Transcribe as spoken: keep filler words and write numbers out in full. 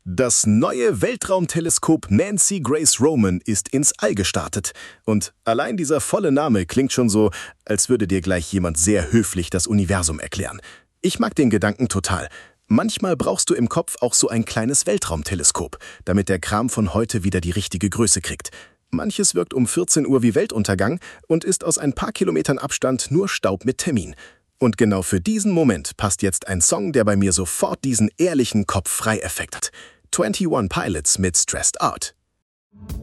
Das neue Weltraumteleskop Nancy Grace Roman ist ins All gestartet. Und allein dieser volle Name klingt schon so, als würde dir gleich jemand sehr höflich das Universum erklären. Ich mag den Gedanken total. Manchmal brauchst du im Kopf auch so ein kleines Weltraumteleskop, damit der Kram von heute wieder die richtige Größe kriegt. Manches wirkt um vierzehn Uhr wie Weltuntergang und ist aus ein paar Kilometern Abstand nur Staub mit Termin. Und genau für diesen Moment passt jetzt ein Song, der bei mir sofort diesen ehrlichen Kopf-frei-Effekt hat. einundzwanzig Pilots mit Stressed Out.